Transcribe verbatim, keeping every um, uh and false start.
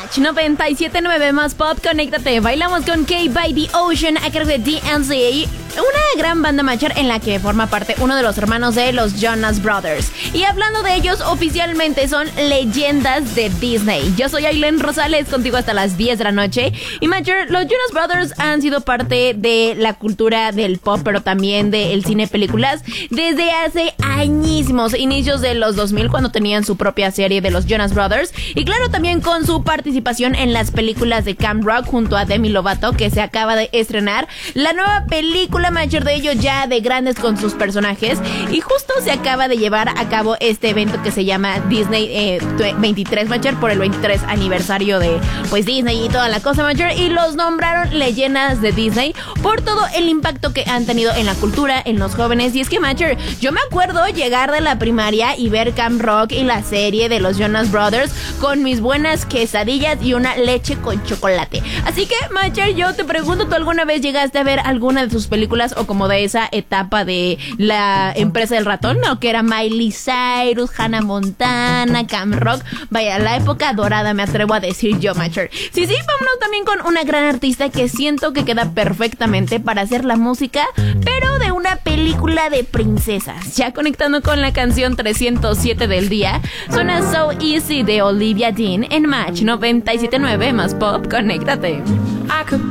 Match noventa y siete punto nueve más pop, conéctate. Bailamos con K by the Ocean a cargo de D N C, una gran banda matcher en la que forma parte uno de los hermanos de los Jonas Brothers. Y hablando de ellos, oficialmente son leyendas de Disney. Yo soy Aileen Rosales, contigo hasta las diez de la noche. Y matcher, los Jonas Brothers han sido parte de la cultura del pop, pero también del cine, películas, desde hace añísimos, inicios de los dos mil, cuando tenían su propia serie de los Jonas Brothers. Y claro, también con su participación en las películas de Camp Rock junto a Demi Lovato, que se acaba de estrenar la nueva película matcher de ellos ya de grandes con sus personajes. Y justo se acaba de llevar a cabo este evento que se llama Disney eh, veintitrés matcher, por el veintitrés aniversario de pues Disney y toda la cosa matcher, y los nombraron leyendas de Disney por todo el impacto que han tenido en la cultura, en los jóvenes. Y es que matcher, yo me acuerdo llegar de la primaria y ver Camp Rock y la serie de los Jonas Brothers con mis buenas quesadillas y una leche con chocolate. Así que matcher, yo te pregunto, ¿tú alguna vez llegaste a ver alguna de sus películas o como de esa etapa de la empresa del ratón, ¿no? Que era Miley Cyrus, Hannah Montana, Camp Rock. Vaya, la época dorada, me atrevo a decir yo, matcher. Sí, sí, vámonos también con una gran artista que siento que queda perfectamente para hacer la música, pero de una película de princesas. Ya conectando con la canción trescientos siete del día, suena So Easy de Olivia Dean en Match noventa y siete punto nueve más pop, conéctate.